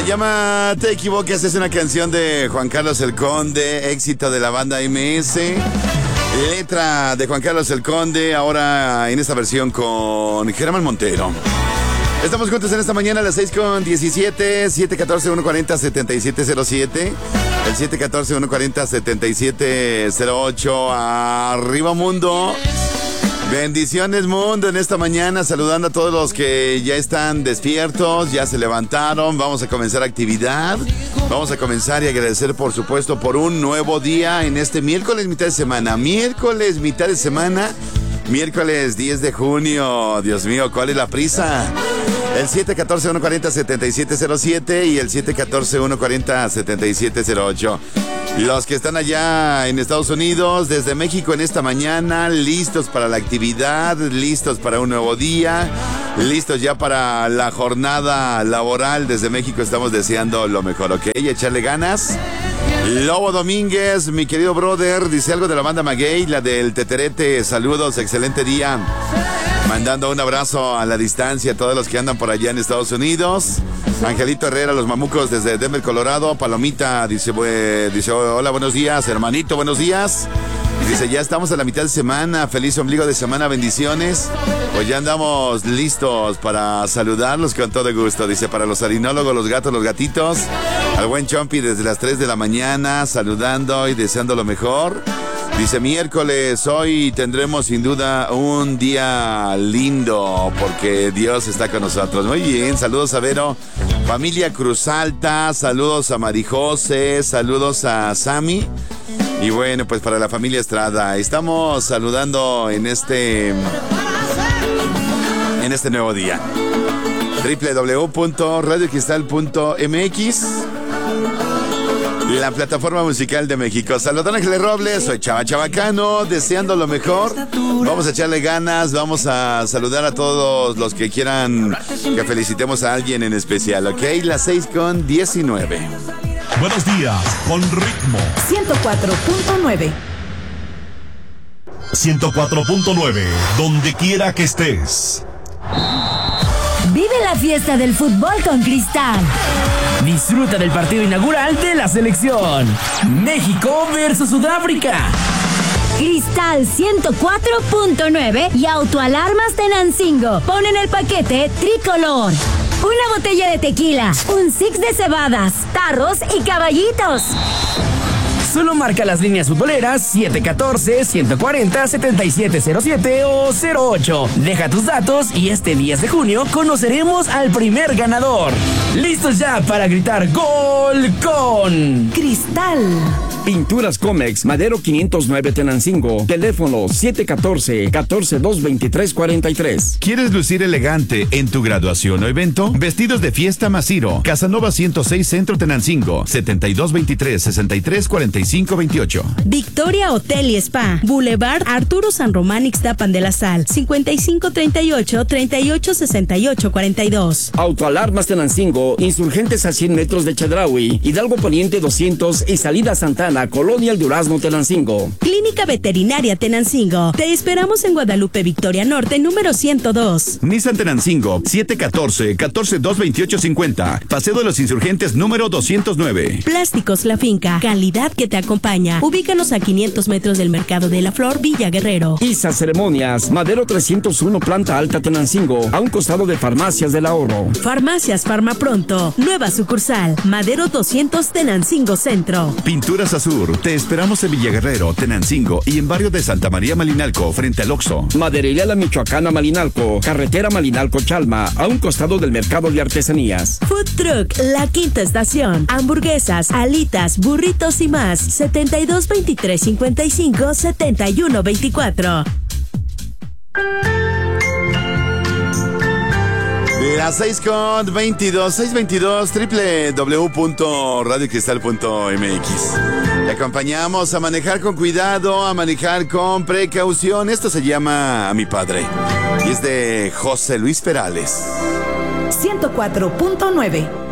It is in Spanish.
llama Te Equivocas, es una canción de Juan Carlos el Conde, éxito de la banda MS. Letra de Juan Carlos el Conde, ahora en esta versión con Germán Montero. Estamos juntos en esta mañana a las 6:17, 714-140-7707, el 714-140-7708. Arriba mundo. Bendiciones mundo en esta mañana, saludando a todos los que ya están despiertos, ya se levantaron. Vamos a comenzar actividad, vamos a comenzar y agradecer por supuesto por un nuevo día en este miércoles mitad de semana, miércoles 10 de junio. Dios mío, ¿cuál es la prisa? El 714-140-7707 y el 714-140-7708. Los que están allá en Estados Unidos, desde México en esta mañana, listos para la actividad, listos para un nuevo día, listos ya para la jornada laboral. Desde México estamos deseando lo mejor, ¿ok? Y echarle ganas. Lobo Domínguez, mi querido brother, dice algo de la banda Maguey, la del Teterete. Saludos, excelente día. Mandando un abrazo a la distancia a todos los que andan por allá en Estados Unidos. Angelito Herrera, los mamucos desde Denver, Colorado. Palomita dice, hola, buenos días, hermanito, buenos días. Dice, ya estamos a la mitad de semana, feliz ombligo de semana, bendiciones. Pues ya andamos listos para saludarlos con todo gusto. Dice, para los harinólogos, los gatos, los gatitos. Al buen Chompi desde las 3 de la mañana, saludando y deseando lo mejor. Dice, miércoles, hoy tendremos sin duda un día lindo porque Dios está con nosotros. Muy bien, saludos a Vero, familia Cruz Alta, saludos a Marijose, saludos a Sami. Y bueno, pues para la familia Estrada, estamos saludando en este nuevo día. www.radiocristal.mx, la plataforma musical de México. Saludos, Ángeles Robles, soy Chava Chavacano, deseando lo mejor. Vamos a echarle ganas, vamos a saludar a todos los que quieran que felicitemos a alguien en especial, ¿ok? Las 6:19. Buenos días, con ritmo. 104.9. 104.9, donde quiera que estés. Vive la fiesta del fútbol con Cristal. Disfruta del partido inaugural de la selección. México versus Sudáfrica. Cristal 104.9 y Autoalarmas Tenancingo ponen el paquete tricolor. Una botella de tequila, un six de cebadas, tarros y caballitos. Solo marca las líneas futboleras 714-140-7707 o 08. Deja tus datos y este 10 de junio conoceremos al primer ganador. ¿Listos ya para gritar gol con Cristal? Pinturas Comex, Madero 509 Tenancingo. Teléfono 714-142-2343. ¿Quieres lucir elegante en tu graduación o evento? Vestidos de fiesta Masiro. Casanova 106 Centro Tenancingo. 7223-634528. Victoria Hotel y Spa. Boulevard Arturo San Román Ixtapan de la Sal. 5538-386842. Autoalarmas Tenancingo. Insurgentes a 100 metros de Chedraui. Hidalgo Poniente 200 y Salida Santana. Colonia El Durazno, Tenancingo. Clínica Veterinaria Tenancingo. Te esperamos en Guadalupe Victoria Norte, número 102. Nissan Tenancingo, 714-142-2850. Paseo de los Insurgentes, número 209. Plásticos La Finca. Calidad que te acompaña. Ubícanos a 500 metros del Mercado de la Flor, Villa Guerrero. ISA Ceremonias. Madero 301, planta alta, Tenancingo. A un costado de Farmacias del Ahorro. Farmacias Farma Pronto. Nueva sucursal. Madero 200, Tenancingo Centro. Pinturas Azul. Te esperamos en Villaguerrero, Tenancingo y en barrio de Santa María Malinalco, frente al Oxxo. Maderería La Michoacana Malinalco, carretera Malinalco-Chalma, a un costado del mercado de artesanías. Food Truck La Quinta Estación. Hamburguesas, alitas, burritos y más. 722355-7124. Las 6:22, 6:22, www.radiocristal.mx. Te acompañamos a manejar con cuidado, a manejar con precaución. Esto se llama A mi padre y es de José Luis Perales. 104.9.